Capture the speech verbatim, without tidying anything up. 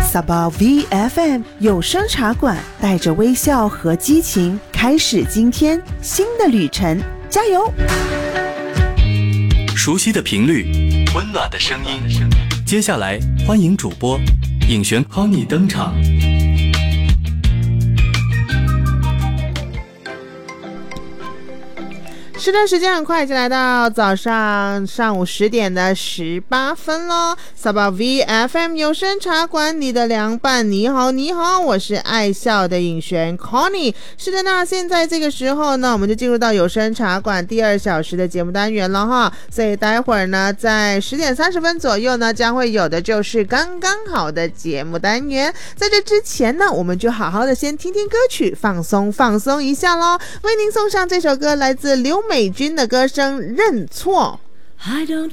Sabah V F M 有声茶馆，带着微笑和激情，开始今天新的旅程，加油！ 熟悉的频率，温暖的声音。接下来，欢迎主播尹璇 Connie 登场。 是的，时间很快，已经来到早上上午十点的十八分咯。Sabah V F M 有声茶馆，你的凉拌，你好，你好，我是爱笑的尹璇 Connie。是的，那现在这个时候呢，我们就进入到有声茶馆第二小时的节目单元了哈。所以待会儿呢，在十点三十分左右呢，将会有的就是刚刚好的节目单元。在这之前呢，我们就好好的先听听歌曲，放松放松一下咯。为您送上这首歌，来自刘美君的歌声《认错》。I don't